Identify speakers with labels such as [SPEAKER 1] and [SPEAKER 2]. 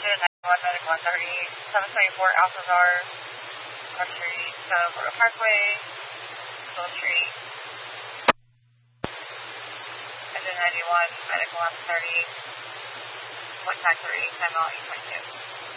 [SPEAKER 1] Engine 91 Medical 138, 724 Alcazar, Street, Florida Parkway, School Street. Engine 91 Medical 138, 153, 10 mile 8.2.